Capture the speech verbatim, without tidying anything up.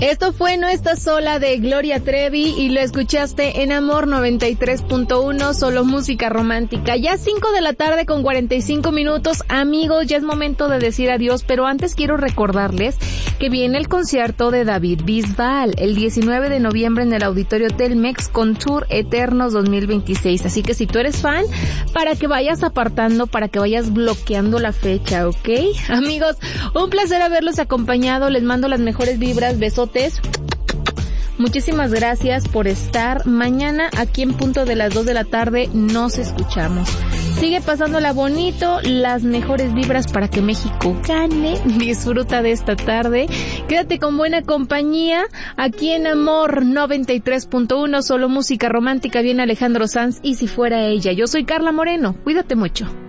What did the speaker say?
Esto fue No Estás Sola de Gloria Trevi y lo escuchaste en Amor noventa y tres punto uno, solo música romántica. Ya cinco de la tarde con cuarenta y cinco minutos, amigos, ya es momento de decir adiós, pero antes quiero recordarles que viene el concierto de David Bisbal el diecinueve de noviembre en el Auditorio Telmex con Tour Eternos dos mil veintiséis. Así que si tú eres fan, para que vayas apartando, para que vayas bloqueando la fecha, ¿ok? Amigos, un placer haberlos acompañado, les mando las mejores vibras, besotes. Muchísimas gracias por estar. Mañana aquí en punto de las dos de la tarde nos escuchamos. Sigue pasándola bonito, las mejores vibras para que México gane. Disfruta de esta tarde. Quédate con buena compañía aquí en Amor noventa y tres punto uno, solo música romántica. Viene Alejandro Sanz y Si Fuera Ella. Yo soy Carla Moreno. Cuídate mucho.